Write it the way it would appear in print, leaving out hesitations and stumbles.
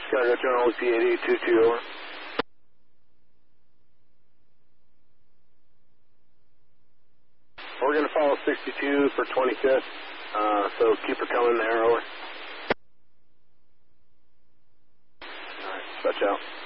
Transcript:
Chicago General OC8822, over. We're going to follow 62 for 25th, so keep her coming there, over. Alright, touch out.